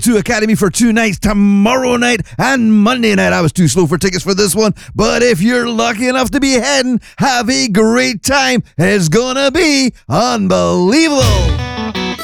to Academy for 2 nights, tomorrow night and Monday night. I was too slow for tickets for this one, but if you're lucky enough to be heading, have a great time. It's gonna be unbelievable.